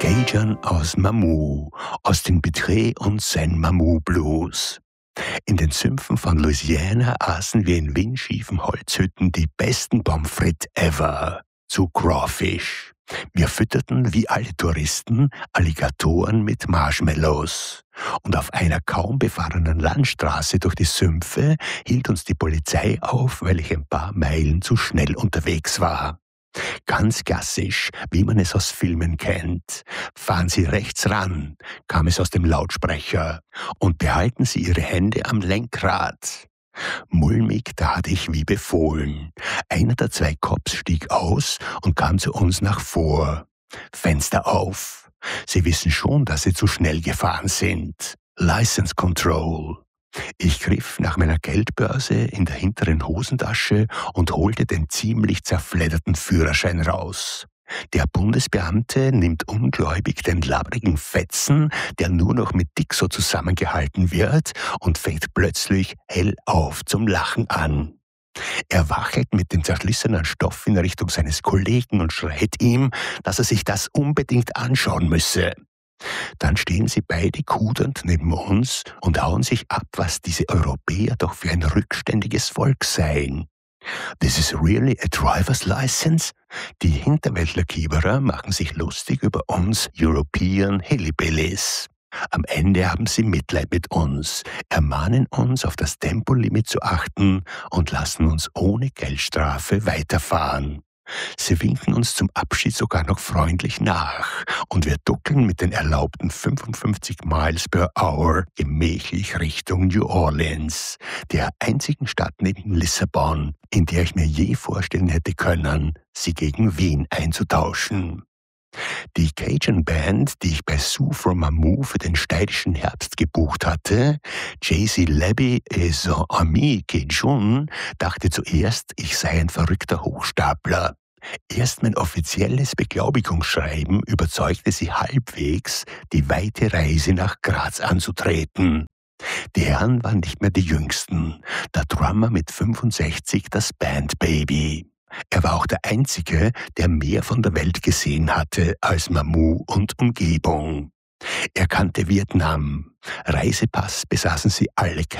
Cajun aus Mamou, Austin Petré und sein Mamou Blues. In den Sümpfen von Louisiana aßen wir in windschiefen Holzhütten die besten Pommes frites ever zu Crawfish. Wir fütterten wie alle Touristen Alligatoren mit Marshmallows. Und auf einer kaum befahrenen Landstraße durch die Sümpfe hielt uns die Polizei auf, weil ich ein paar Meilen zu schnell unterwegs war. Ganz klassisch, wie man es aus Filmen kennt. Fahren Sie rechts ran, kam es aus dem Lautsprecher, und behalten Sie Ihre Hände am Lenkrad. Mulmig tat ich wie befohlen. Einer der zwei Cops stieg aus und kam zu uns nach vor. Fenster auf. Sie wissen schon, dass Sie zu schnell gefahren sind. License Control. Ich griff nach meiner Geldbörse in der hinteren Hosentasche und holte den ziemlich zerfledderten Führerschein raus. Der Bundesbeamte nimmt ungläubig den labbrigen Fetzen, der nur noch mit Dixo zusammengehalten wird, und fängt plötzlich hell auf zum Lachen an. Er wachelt mit dem zerschlissenen Stoff in Richtung seines Kollegen und schreit ihm, dass er sich das unbedingt anschauen müsse. Dann stehen sie beide kudernd neben uns und hauen sich ab, was diese Europäer doch für ein rückständiges Volk seien. This is really a driver's license? Die Hinterwäldler-Kieberer machen sich lustig über uns European Hillbillies. Am Ende haben sie Mitleid mit uns, ermahnen uns, auf das Tempolimit zu achten und lassen uns ohne Geldstrafe weiterfahren. Sie winken uns zum Abschied sogar noch freundlich nach, und wir duckeln mit den erlaubten 55 Miles per Hour gemächlich Richtung New Orleans, der einzigen Stadt neben Lissabon, in der ich mir je vorstellen hätte können, sie gegen Wien einzutauschen. Die Cajun Band, die ich bei Sue from Mamou für den steirischen Herbst gebucht hatte, Jay-Z Labby et son ami Cajun, dachte zuerst, ich sei ein verrückter Hochstapler. Erst mein offizielles Beglaubigungsschreiben überzeugte sie halbwegs, die weite Reise nach Graz anzutreten. Die Herren waren nicht mehr die Jüngsten, der Drummer mit 65 das Bandbaby. Er war auch der Einzige, der mehr von der Welt gesehen hatte als Mamou und Umgebung. Er kannte Vietnam. Reisepass besaßen sie alle